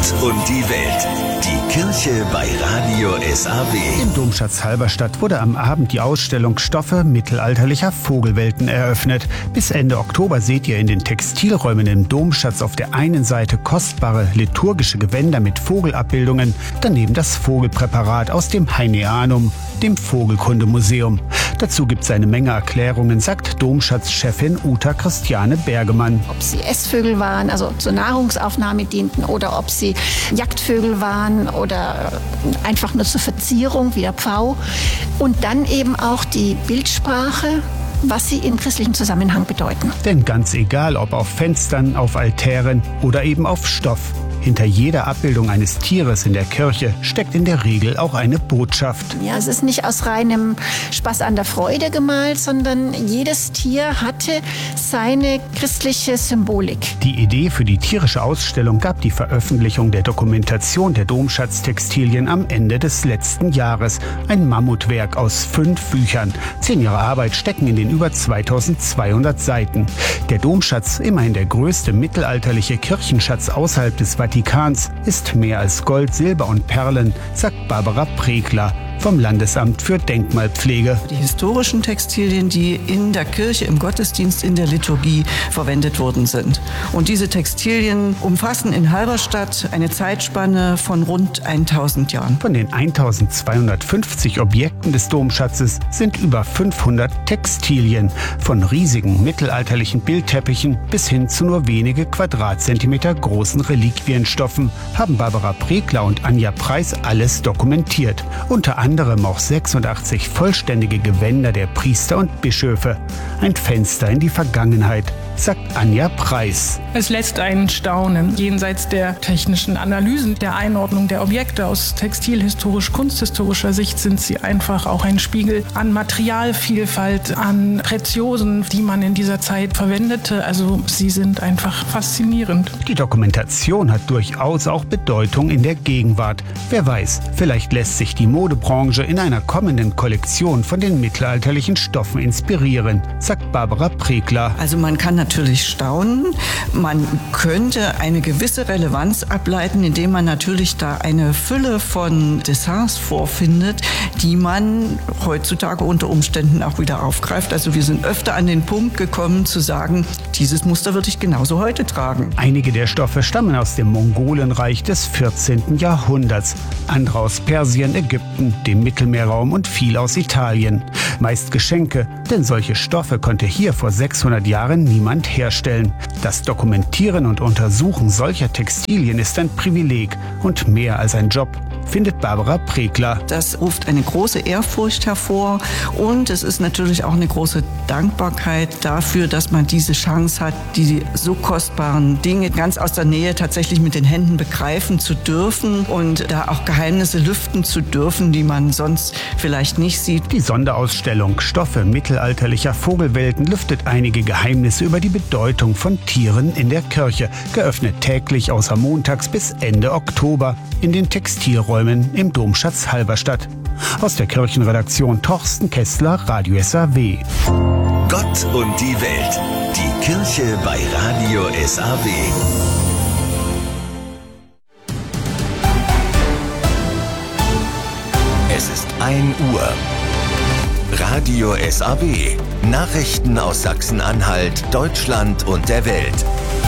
und die Welt. Die Kirche bei Radio SAW. Im Domschatz Halberstadt wurde am Abend die Ausstellung Stoffe mittelalterlicher Vogelwelten eröffnet. Bis Ende Oktober seht ihr in den Textilräumen im Domschatz auf der einen Seite kostbare liturgische Gewänder mit Vogelabbildungen, daneben das Vogelpräparat aus dem Heineanum, dem Vogelkundemuseum. Dazu gibt es eine Menge Erklärungen, sagt Domschatzchefin Uta Christiane Bergemann. Ob sie Essvögel waren, also zur Nahrungsaufnahme dienten, oder ob sie Jagdvögel waren oder einfach nur zur Verzierung, wie der Pfau. Und dann eben auch die Bildsprache, was sie im christlichen Zusammenhang bedeuten. Denn ganz egal, ob auf Fenstern, auf Altären oder eben auf Stoff, hinter jeder Abbildung eines Tieres in der Kirche steckt in der Regel auch eine Botschaft. Ja, es ist nicht aus reinem Spaß an der Freude gemalt, sondern jedes Tier hatte seine christliche Symbolik. Die Idee für die tierische Ausstellung gab die Veröffentlichung der Dokumentation der Domschatztextilien am Ende des letzten Jahres. Ein Mammutwerk aus 5 Büchern. 10 Jahre Arbeit stecken in den über 2200 Seiten. Der Domschatz, immerhin der größte mittelalterliche Kirchenschatz außerhalb des Vatikans, ist mehr als Gold, Silber und Perlen, sagt Barbara Prekler vom Landesamt für Denkmalpflege. Die historischen Textilien, die in der Kirche, im Gottesdienst, in der Liturgie verwendet worden sind. Und diese Textilien umfassen in Halberstadt eine Zeitspanne von rund 1000 Jahren. Von den 1250 Objekten des Domschatzes sind über 500 Textilien. Von riesigen mittelalterlichen Bildteppichen bis hin zu nur wenige Quadratzentimeter großen Reliquienstoffen haben Barbara Prekler und Anja Preis alles dokumentiert. Unter anderem auch 86 vollständige Gewänder der Priester und Bischöfe. Ein Fenster in die Vergangenheit, sagt Anja Preis. Es lässt einen staunen. Jenseits der technischen Analysen, der Einordnung der Objekte aus textilhistorisch-kunsthistorischer Sicht sind sie einfach auch ein Spiegel an Materialvielfalt, an Preziosen, die man in dieser Zeit verwendete. Also sie sind einfach faszinierend. Die Dokumentation hat durchaus auch Bedeutung in der Gegenwart. Wer weiß, vielleicht lässt sich die Modebranche in einer kommenden Kollektion von den mittelalterlichen Stoffen inspirieren, sagt Barbara Prekler. Also man kann natürlich staunen, man könnte eine gewisse Relevanz ableiten, indem man natürlich da eine Fülle von Dessins vorfindet, die man heutzutage unter Umständen auch wieder aufgreift. Also wir sind öfter an den Punkt gekommen zu sagen, dieses Muster würde ich genauso heute tragen. Einige der Stoffe stammen aus dem Mongolenreich des 14. Jahrhunderts, andere aus Persien, Ägypten, dem Mittelmeerraum und viel aus Italien. Meist Geschenke, denn solche Stoffe konnte hier vor 600 Jahren niemand herstellen. Das Dokumentieren und Untersuchen solcher Textilien ist ein Privileg und mehr als ein Job, findet Barbara Prekler. Das ruft eine große Ehrfurcht hervor und es ist natürlich auch eine große Dankbarkeit dafür, dass man diese Chance hat, die so kostbaren Dinge ganz aus der Nähe tatsächlich mit den Händen begreifen zu dürfen und da auch Geheimnisse lüften zu dürfen, die man sonst vielleicht nicht sieht. Die Sonderausstellung Stoffe mittelalterlicher Vogelwelten lüftet einige Geheimnisse über die Bedeutung von Tieren in der Kirche, geöffnet täglich außer montags bis Ende Oktober in den Textilräumen im Domschatz Halberstadt. Aus der Kirchenredaktion Torsten Kessler, Radio SAW. Gott und die Welt. Die Kirche bei Radio SAW. Es ist 1 Uhr. Radio SAW. Nachrichten aus Sachsen-Anhalt, Deutschland und der Welt.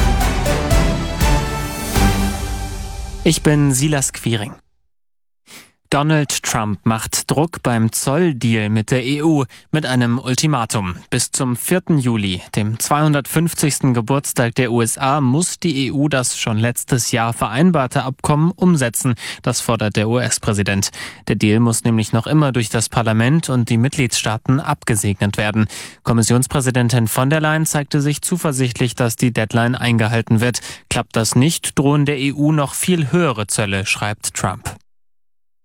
Ich bin Silas Quiring. Donald Trump macht Druck beim Zolldeal mit der EU mit einem Ultimatum. Bis zum 4. Juli, dem 250. Geburtstag der USA, muss die EU das schon letztes Jahr vereinbarte Abkommen umsetzen. Das fordert der US-Präsident. Der Deal muss nämlich noch immer durch das Parlament und die Mitgliedstaaten abgesegnet werden. Kommissionspräsidentin von der Leyen zeigte sich zuversichtlich, dass die Deadline eingehalten wird. Klappt das nicht, drohen der EU noch viel höhere Zölle, schreibt Trump.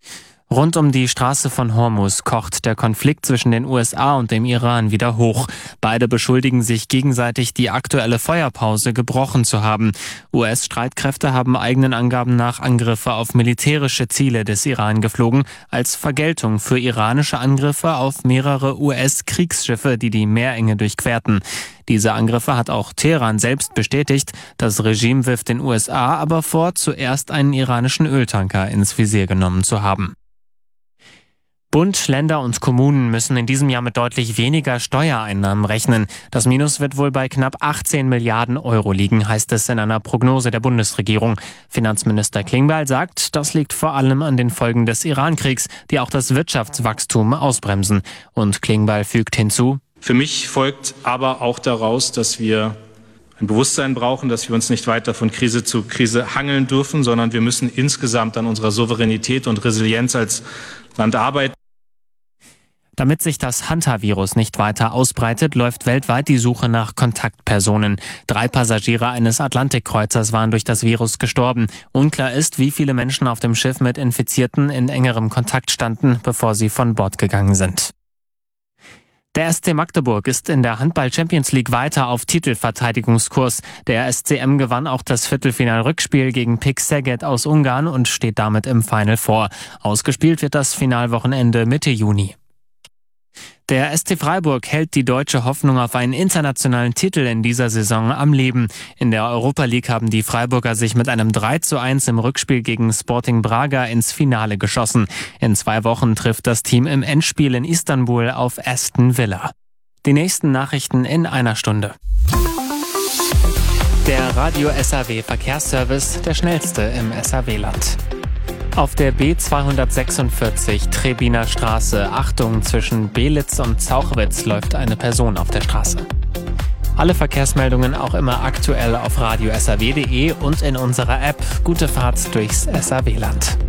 Rund um die Straße von Hormuz kocht der Konflikt zwischen den USA und dem Iran wieder hoch. Beide beschuldigen sich gegenseitig, die aktuelle Feuerpause gebrochen zu haben. US-Streitkräfte haben eigenen Angaben nach Angriffe auf militärische Ziele des Iran geflogen, als Vergeltung für iranische Angriffe auf mehrere US-Kriegsschiffe, die Meerenge durchquerten. Diese Angriffe hat auch Teheran selbst bestätigt. Das Regime wirft den USA aber vor, zuerst einen iranischen Öltanker ins Visier genommen zu haben. Bund, Länder und Kommunen müssen in diesem Jahr mit deutlich weniger Steuereinnahmen rechnen. Das Minus wird wohl bei knapp 18 Milliarden Euro liegen, heißt es in einer Prognose der Bundesregierung. Finanzminister Klingbeil sagt, das liegt vor allem an den Folgen des Iran-Kriegs, die auch das Wirtschaftswachstum ausbremsen. Und Klingbeil fügt hinzu: Für mich folgt aber auch daraus, dass wir ein Bewusstsein brauchen, dass wir uns nicht weiter von Krise zu Krise hangeln dürfen, sondern wir müssen insgesamt an unserer Souveränität und Resilienz als Land arbeiten. Damit sich das Hantavirus nicht weiter ausbreitet, läuft weltweit die Suche nach Kontaktpersonen. 3 Passagiere eines Atlantikkreuzers waren durch das Virus gestorben. Unklar ist, wie viele Menschen auf dem Schiff mit Infizierten in engerem Kontakt standen, bevor sie von Bord gegangen sind. Der SC Magdeburg ist in der Handball-Champions League weiter auf Titelverteidigungskurs. Der SCM gewann auch das Viertelfinal-Rückspiel gegen PIK Szeged aus Ungarn und steht damit im Final Four. Ausgespielt wird das Finalwochenende Mitte Juni. Der SC Freiburg hält die deutsche Hoffnung auf einen internationalen Titel in dieser Saison am Leben. In der Europa League haben die Freiburger sich mit einem 3:1 im Rückspiel gegen Sporting Braga ins Finale geschossen. In 2 Wochen trifft das Team im Endspiel in Istanbul auf Aston Villa. Die nächsten Nachrichten in einer Stunde. Der Radio SAW Verkehrsservice, der schnellste im SAW-Land. Auf der B246 Trebiner Straße, Achtung, zwischen Belitz und Zauchwitz läuft eine Person auf der Straße. Alle Verkehrsmeldungen auch immer aktuell auf radiosaw.de und in unserer App. Gute Fahrt durchs SAW-Land.